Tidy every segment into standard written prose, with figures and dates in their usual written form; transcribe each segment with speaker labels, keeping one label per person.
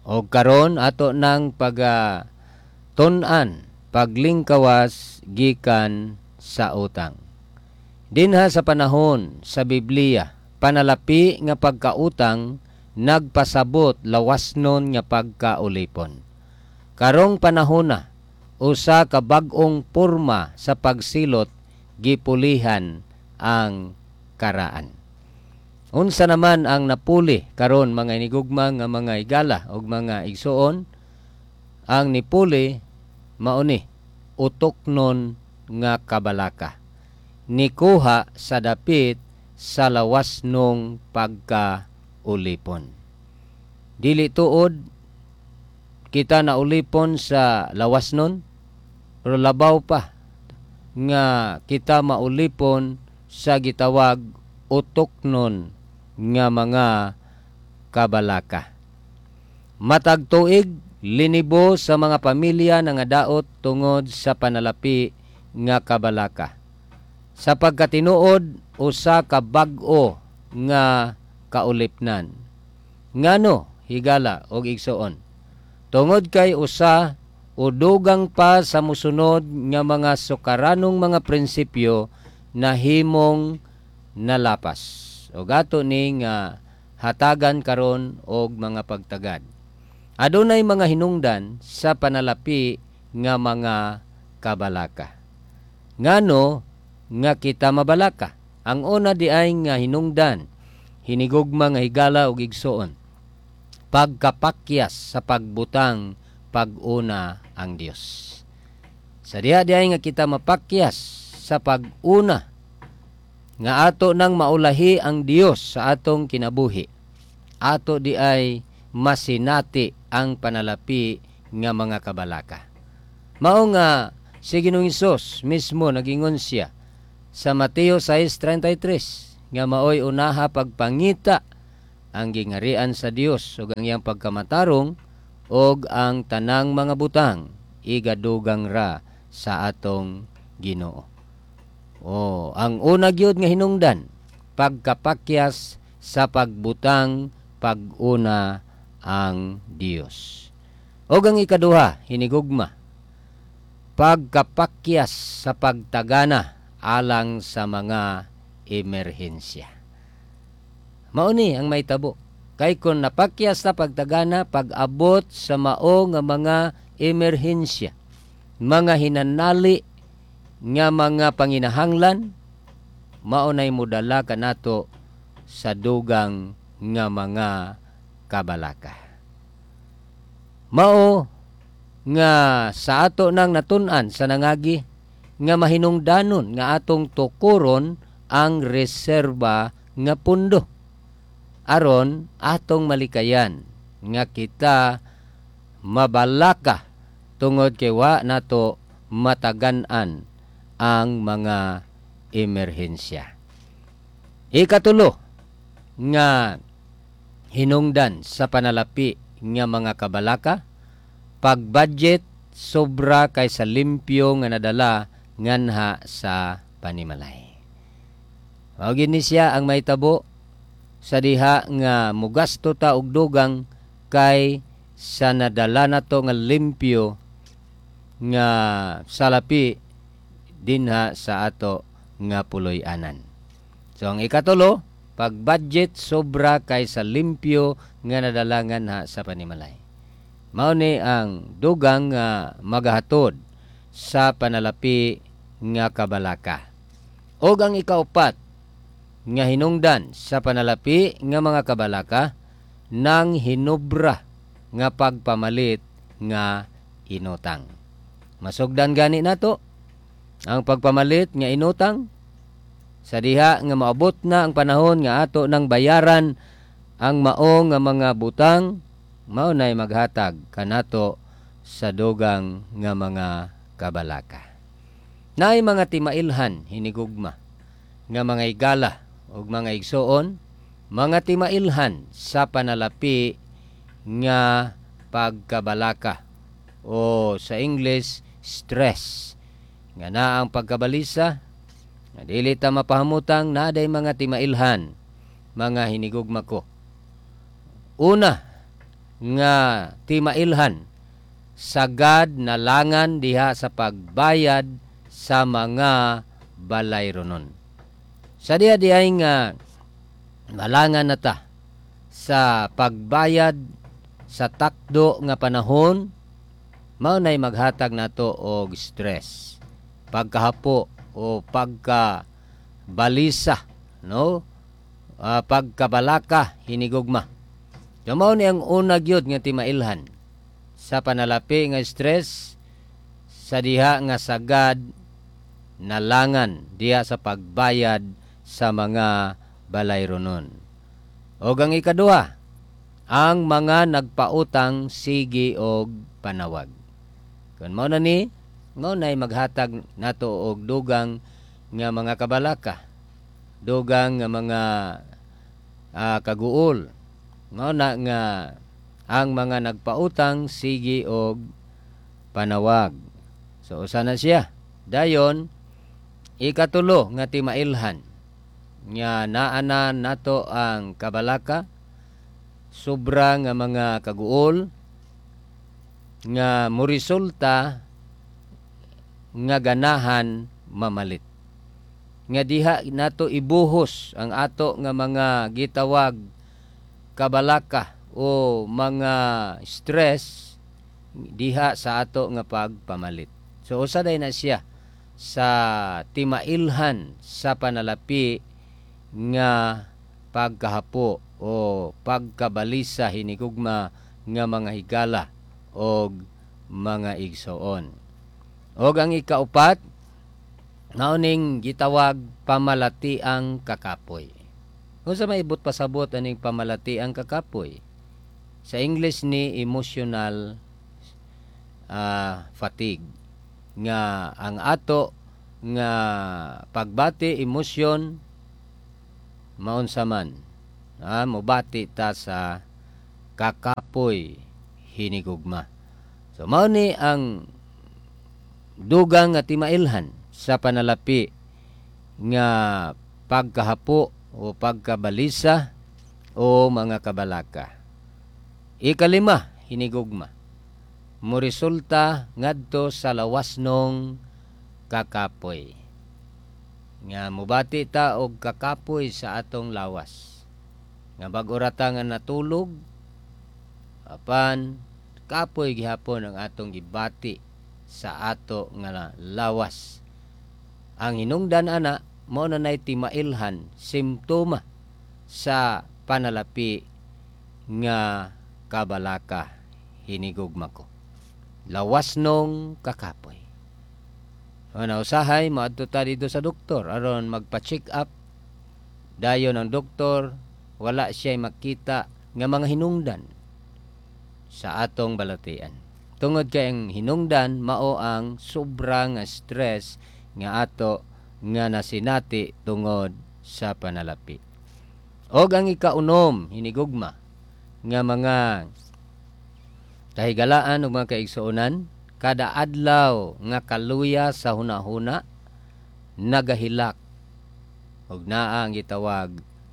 Speaker 1: O karon ato ng tun-an paglingkawas gikan sa utang. Dinha sa panahon sa Biblia, panalapi nga pagkautang nagpasabot lawasnon nga pagkaulipon. Karong panahon na usa ka bag-ong porma sa pagsilot gipulihan ang karaan. Unsa naman ang napuli karon mga inigugma nga mga igala o mga igsuon? Ang nipuli mauni utoknon nga kabalaka. Nikuha sa dapit sa lawas nung pagkaulipon. Dili tuod kita na ulipon sa lawas nun, pero labaw pa nga kita maulipon sa gitawag utoknon nga mga kabalaka. Matag tuig linibo sa mga pamilya nga daot tungod sa panalapi nga kabalaka. Sa pagkatinuod, usa ka bag-o nga kaulipnan. Ngano higala og igsuon? Tungod kay usa o dugang pa sa musunod nga mga sukaranong mga prinsipyo na himong nalapas. O gato ni nga hatagan karon og mga pagtagad. Adunay mga hinungdan sa panalapi nga mga kabalaka. Ngano nga kita mabalaka? Ang una di ay nga hinungdan, hinigugma nga higala og igsuon. Pagkapakyas sa pagbutang pag-una ang Dios. Sa diha di ay nga kita mapakyas sa pag-una nga ato nang maulahi ang Dios sa atong kinabuhi. Ato di ay masinati ang panalapi nga mga kabalaka. Mao nga si Ginoong Hesus mismo nagingon siya sa Mateo 6:33 nga maoy unaha pagpangita ang gingarian sa Dios ug ang iyang pagkamatarong ug ang tanang mga butang igadugang ra sa atong Ginoo. Ang una gyud nga hinungdan, pagkapakyas sa pagbutang pag-una ang Dios. Ug ang ikaduha, hinigugma, pagkapakyas sa pagtagana alang sa mga emerhensya. Mauni ang may tabo. Kay kung napakyas sa pagtagana, pag-abot sa mao nga mga emerhensya, mga hinanali nga mga panginahanglan, maunay mudala kanato sa dugang nga mga kabalaka. Mao nga sa ato nang natun-an sa nangagi nga mahinungdanon nga atong tukuron ang reserba nga pundo aron atong malikayan nga kita mabalaka tungod kay wa nato matagan-an ang mga emerhensya. Ikatulo nga hinungdan sa panalapi nga mga kabalaka, pag-budget sobra kaysa limpyo nga nadala nganha sa panimalay. Mao gini siya ang mahitabo sa diha nga mugasto ta og dugang kay sa nadala nato nga limpyo nga salapi dinha sa ato nga puloy-anan. So ang ikatulo, pag-budget sobra kaysa limpyo nga nadala nganha sa panimalay. Mao ni ang dugang nga magahatod sa panalapi nga kabalaka. Og ang ikaupat nga hinungdan sa panalapi nga mga kabalaka nang hinubra nga pagpamalit nga inutang. Masugdan gani nato ang pagpamalit nga inutang sa diha nga maabot na ang panahon nga ato nang bayaran ang mao nga mga butang, mao nay maghatag kanato sa dugang nga mga kabalaka. Naay mga timailhan hinigugma nga mga igala ug mga igsuon, mga timailhan sa panalapi nga pagkabalaka o sa English stress. Nga na ang pagkabalisa nga dili ta mapahamutang naday mga timailhan mga hinigugma ko. Una, nga timailhan sagad na langan diha sa pagbayad sa mga balayronon. Sa diha nga malangan na ta sa pagbayad sa takdo nga panahon, mao nay maghatag nato og stress, pagkahapo o pagkabalisa, no? Pagkabalaka, hinigugma. So, mao ni ang una gyud nga timailhan sa panalapi nga stress sa diha nga sagad nalangan diha sa pagbayad sa mga balayronon. O ang ikaduha, ang mga nagpautang sige og panawag. Kun mao na ni, mao nay maghatag nato og dugang nga mga kabalaka, dugang nga mga kaguol. Mao na nga ang mga nagpautang sige og panawag. So usa na siya. Dayon ikatulo nga timailhan nga naana nato ang kabalaka, sobra nga mga kaguol nga moresulta nga ganahan mamalit. Nga diha nato ibuhos ang ato nga mga gitawag kabalaka o mga stress diha sa ato nga pagpamalit. So usa day na siya sa timailhan sa panalapi nga pagkahapo o pagkabalisa hinigugma nga mga higala o mga igsoon. O ang ikaupat, nauning gitawag pamalati ang kakapoy. Kung sa maibot pasabot aning pamalati ang kakapoy, sa English ni emotional fatigue, nga ang ato nga pagbati emosyon maunsa man, mobati ta sa kakapoy hinigugma. So mao ni ang dugang nga timailhan sa panalapi nga pagkahapo o pagkabalisa o mga kabalaka. Ikalima, hinigugma. Moresulta ngadto sa lawasnong kakapoy. Nga mubati ta og kakapoy sa atong lawas. Nga bag-orata nga natulog, apan kapoy gihapon ang atong gibati sa ato nga lawas. Ang hinungdan ana mao na nay timailhan, simptoma sa panalapi nga kabalaka hinigugma ko. Lawas nung kakapoy. Ano usahay maadto ta dito sa doktor aron magpa-check up. Dayon ang doktor wala siya makita nga mga hinungdan sa atong balatian. Tungod kay ang hinungdan mao ang sobra nga stress nga ato nga nasinati tungod sa panalapi. Og ang ikaunom hinigugma nga mga kahigalaan ug mga kaigsuonan, kada adlaw nga kaluya sa hunahuna nagahilak og naa ang gitawag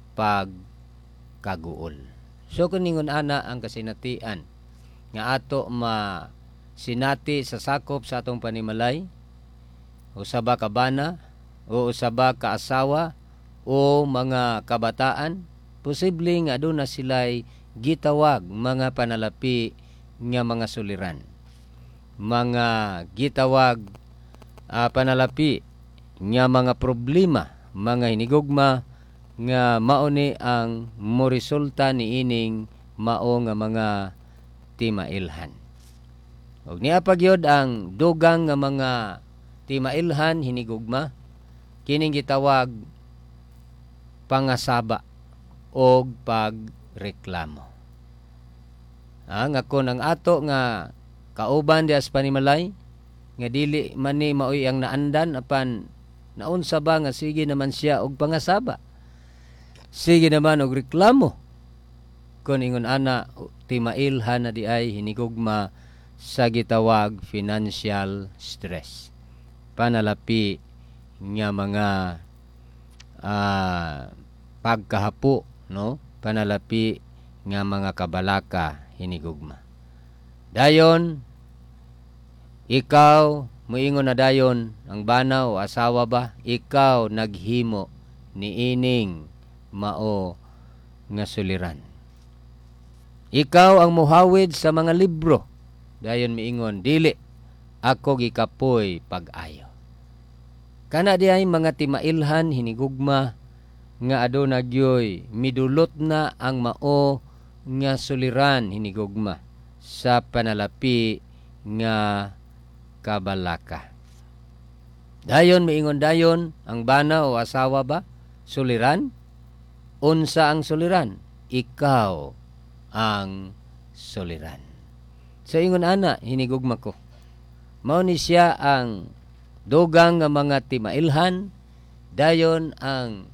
Speaker 1: pagkaguol. So kuningon ana ang kasinatian nga ato sinati sa sakop sa atong panimalay, usaba ka bana o usaba ka asawa o mga kabataan, posible nga aduna sila'y gitawag mga panalapi nga mga suliran, mga gitawag panalapi nga mga problema, mga hinigugma nga mauni ang moresulta niining mao nga mga timailhan. Og niya pagyod ang dugang nga mga timailhan hinigugma, kining gitawag pangasaba og pagreklamo. Nga kon ang ato nga kauban dias panimalay nga dili man ni maoy ang naandan apan naunsa ba nga sige naman siya og pangasaba, sige naman og reklamo, kon ingon ana timailhan na di ay hinigugma sa gitawag financial stress, panalapi nga mga pagkahapo, no, panalapi nga mga kabalaka hinigugma. Dayon, ikaw, muingon na dayon, ang bana o asawa ba, ikaw naghimo ni ining mao nga suliran. Ikaw ang muhawid sa mga libro. Dayon miingon, dili, ako gikapoy pag-ayo. Kana diay mga timailhan hinigugma nga aduna gyoy midulot na ang mao nga suliran hinigugma sa panalapi nga kabalaka. Dayon miingon dayon, ang bana o asawa ba suliran? Unsa ang suliran? Ikaw ang suliran. So ingon ana hinigugma ko. Mao ni siya ang dugang nga mga timailhan, dayon ang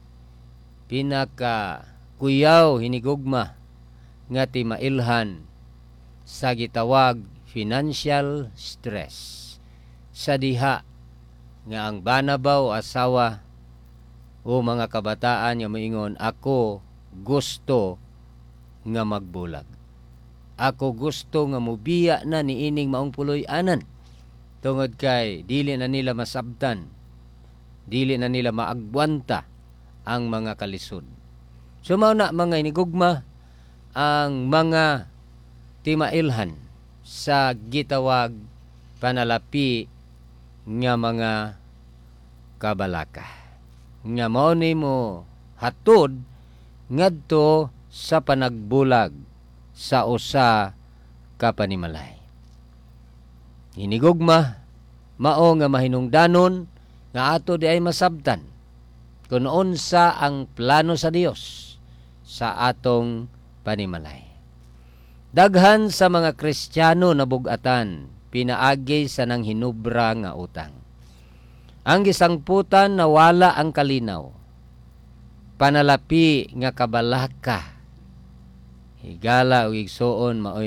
Speaker 1: pinaka kuyaw hinigugma nga timailhan sa gitawag financial stress. Sa diha nga ang bana ba o asawa o mga kabataan nga moingon, ako gusto nga magbulag. Ako gusto nga mubiya na ni ining maong puloy-anan. Tungod kay dili na nila masabtan, dili na nila maagwanta ang mga kalisod. So mao na mga hinigugma ang mga timailhan sa gitawag panalapi nga mga kabalaka. Nga mao nimo hatod ngadto sa panagbulag sa usa ka panimalay. Hinigugma mao nga mahinungdanon nga ato di ay masabtan kung unsa ang plano sa Dios sa atong panimalay. Daghan sa mga Kristiyano na bug-atan pinaagi sa nang hinubra nga utang. Ang gisangputan na wala ang kalinaw, panalapi nga kabalaka, higala o igsuon maoy